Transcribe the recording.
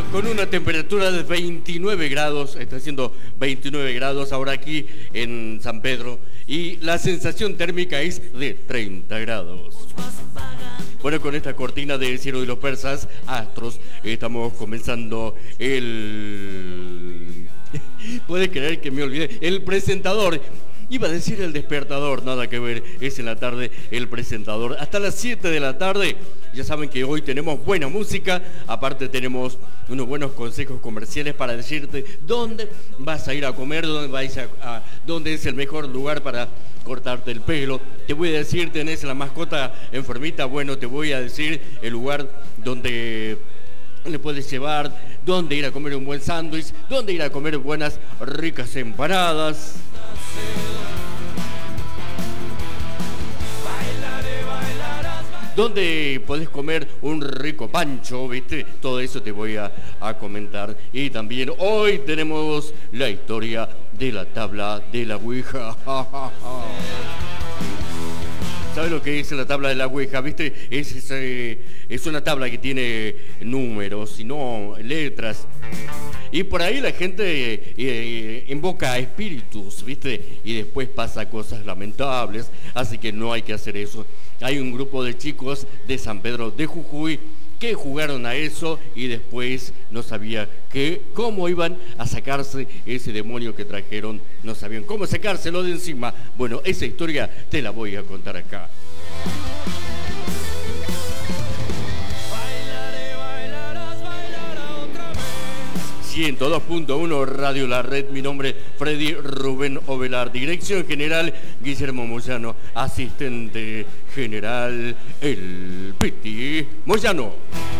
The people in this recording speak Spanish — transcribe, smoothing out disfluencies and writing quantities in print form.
Con una temperatura de 29 grados, está haciendo 29 grados ahora aquí en San Pedro y la sensación térmica es de 30 grados. Bueno, con esta cortina de Cielo de los Persas, Astros, estamos comenzando el... ¿Puedes creer que me olvidé? El presentador. Iba a decir el despertador, nada que ver, es en la tarde el presentador. Hasta las 7 de la tarde, ya saben que hoy tenemos buena música, aparte tenemos unos buenos consejos comerciales para decirte dónde vas a ir a comer, dónde es el mejor lugar para cortarte el pelo. Te voy a decir, tenés la mascota enfermita, bueno, te voy a decir el lugar donde le puedes llevar, dónde ir a comer un buen sándwich, dónde ir a comer buenas, ricas empanadas. Donde podés comer un rico pancho, ¿viste? Todo eso te voy a comentar. Y también hoy tenemos la historia de la tabla de la Ouija. ¿Sabes lo que es la tabla de la Ouija? ¿Viste? Es una tabla que tiene números y no letras. Y por ahí la gente invoca a espíritus, ¿viste? Y después pasa cosas lamentables, así que no hay que hacer eso. Hay un grupo de chicos de San Pedro de Jujuy que jugaron a eso y después no sabía cómo iban a sacarse ese demonio que trajeron, no sabían cómo sacárselo de encima. Bueno, esa historia te la voy a contar acá. 102.1 Radio La Red, mi nombre Freddy Rubén Ovelar, dirección general Guillermo Moyano, asistente general el Piti Moyano.